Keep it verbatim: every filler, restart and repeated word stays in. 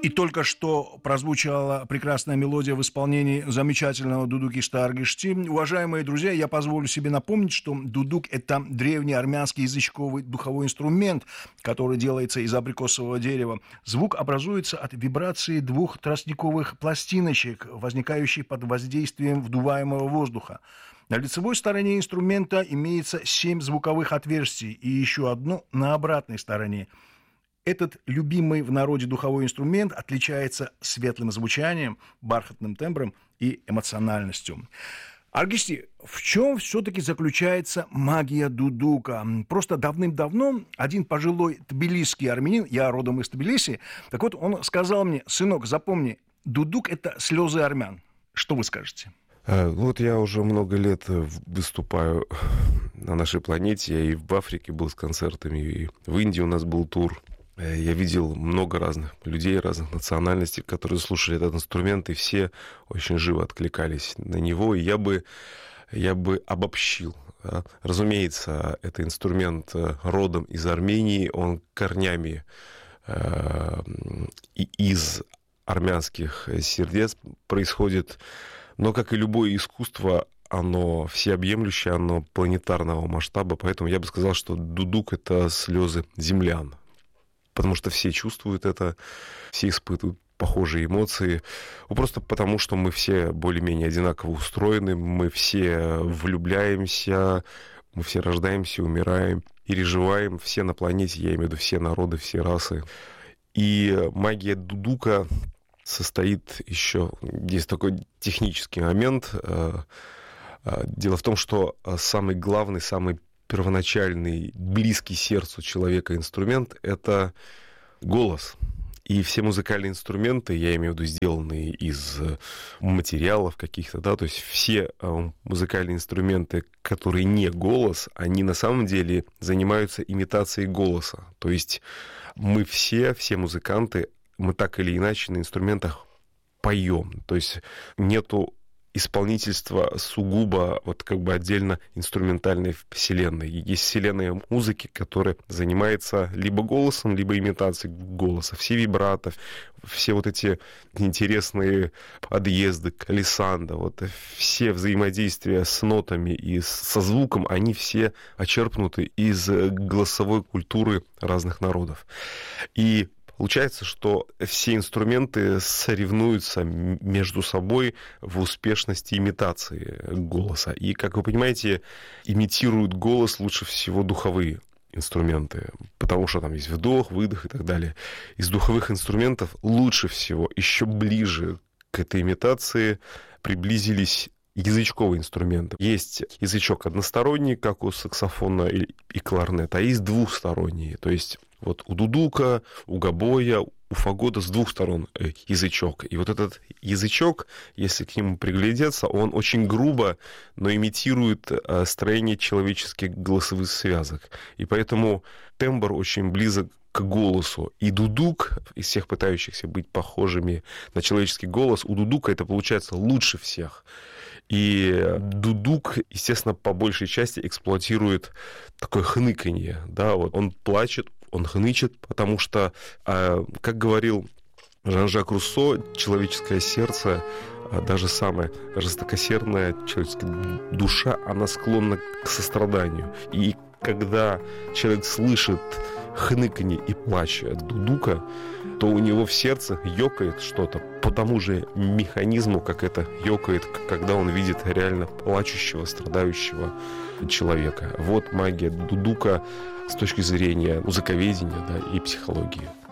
И только что прозвучала прекрасная мелодия в исполнении замечательного Дудуки Штаргишти. Уважаемые друзья, я позволю себе напомнить, что дудук – это древний армянский язычковый духовой инструмент, который делается из абрикосового дерева. Звук образуется от вибрации двух тростниковых пластиночек, возникающих под воздействием вдуваемого воздуха. На лицевой стороне инструмента имеется семь звуковых отверстий и еще одно на обратной стороне. Этот любимый в народе духовой инструмент отличается светлым звучанием, бархатным тембром и эмоциональностью. Аргишти, в чем все-таки заключается магия дудука? Просто давным-давно один пожилой тбилисский армянин, я родом из Тбилиси, так вот он сказал мне: сынок, запомни, дудук – это слезы армян. Что вы скажете? Вот я уже много лет выступаю на нашей планете. Я и в Африке был с концертами, и в Индии у нас был тур. Я видел много разных людей, разных национальностей, которые слушали этот инструмент, и все очень живо откликались на него. И я бы, я бы обобщил. Разумеется, это инструмент родом из Армении, он корнями э, из армянских сердец происходит. Но, как и любое искусство, оно всеобъемлющее, оно планетарного масштаба, поэтому я бы сказал, что дудук — это слезы землян. Потому что все чувствуют это, все испытывают похожие эмоции. Просто потому, что мы все более-менее одинаково устроены, мы все влюбляемся, мы все рождаемся, умираем, переживаем, все на планете, я имею в виду все народы, все расы. И магия дудука состоит еще... Есть такой технический момент. Дело в том, что самый главный, самый первоначальный, близкий сердцу человека инструмент — это голос. И все музыкальные инструменты, я имею в виду сделанные из материалов каких-то, да, то есть все музыкальные инструменты, которые не голос, они на самом деле занимаются имитацией голоса. То есть мы все, все музыканты, мы так или иначе на инструментах поем. То есть нету исполнительство сугубо вот как бы отдельно инструментальной вселенной. Есть вселенная музыки, которая занимается либо голосом, либо имитацией голоса. Все вибрато, все вот эти интересные подъезды, колесандо, вот все взаимодействия с нотами и со звуком, они все очерпнуты из голосовой культуры разных народов. И получается, что все инструменты соревнуются между собой в успешности имитации голоса. И, как вы понимаете, имитируют голос лучше всего духовые инструменты, потому что там есть вдох, выдох и так далее. Из духовых инструментов лучше всего, еще ближе к этой имитации приблизились язычковые инструменты. Есть язычок односторонний, как у саксофона и кларнета, а есть двухсторонний. То есть вот у дудука, у гобоя, у фагота с двух сторон язычок. И вот этот язычок, если к нему приглядеться, он очень грубо, но имитирует строение человеческих голосовых связок. И поэтому тембр очень близок к голосу. И дудук, из всех пытающихся быть похожими на человеческий голос, у дудука это получается лучше всех. И дудук, естественно, по большей части эксплуатирует такое хныканье. Да? Вот он плачет, он хнычет, потому что, как говорил Жан-Жак Руссо, человеческое сердце, даже самая жестокосердная человеческая душа, она склонна к состраданию. И когда человек слышит хныканье и плач дудука, то у него в сердце ёкает что-то по тому же механизму, как это ёкает, когда он видит реально плачущего, страдающего человека. Вот магия дудука с точки зрения музыковедения, да, и психологии.